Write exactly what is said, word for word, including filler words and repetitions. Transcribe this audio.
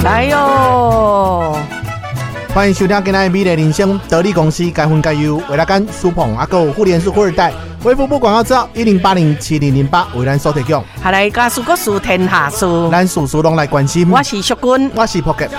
来哟！ 欢迎收听今天的美丽人生得力公司该分该优为大干苏鹏阿狗互联是富二代微服务广告资料一零八零七零零八为咱所提供。 下来加苏个苏天下苏， 咱叔叔拢来关心。 我是淑君， 我是 Pocket。